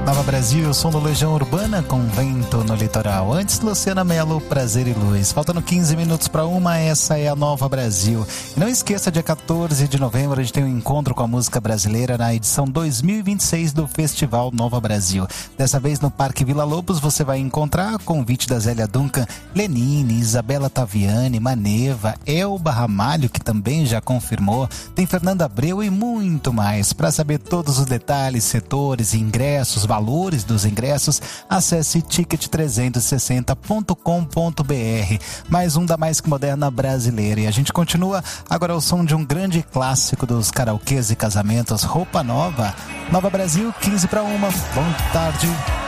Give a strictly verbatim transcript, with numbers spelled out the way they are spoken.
Nova Brasil, o som do Legião Urbana com Vento no Litoral. Antes, Luciana Mello, Prazer e Luz. Faltando quinze minutos para uma, essa é a Nova Brasil. E não esqueça, dia quatorze de novembro, a gente tem um encontro com a música brasileira na edição dois mil e vinte e seis do Festival Nova Brasil. Dessa vez no Parque Vila Lobos você vai encontrar convite da Zélia Duncan, Lenine, Isabela Taviani, Maneva, Elba Ramalho, que também já confirmou, tem Fernanda Abreu e muito mais. Para saber todos os detalhes, setores, ingressos, valores dos ingressos, acesse ticket trezentos e sessenta ponto com ponto b r. Mais um da Mais Que Moderna brasileira. E a gente continua agora ao som de um grande clássico dos karaokês e casamentos, Roupa Nova. Nova Brasil, quinze para uma. Boa tarde.